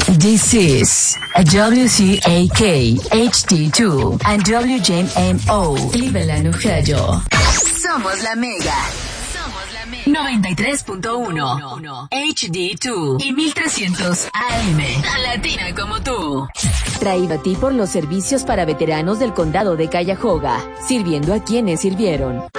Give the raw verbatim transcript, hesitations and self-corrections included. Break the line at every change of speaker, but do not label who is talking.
This is a W C A K H D two and W J M O Cleveland, Ohio. Somos la Mega. Somos la Mega. noventa y tres punto uno H D dos y mil trescientos A M. Tan latina como tú.
Traído a ti por los servicios para veteranos del condado de Cuyahoga, sirviendo a quienes sirvieron.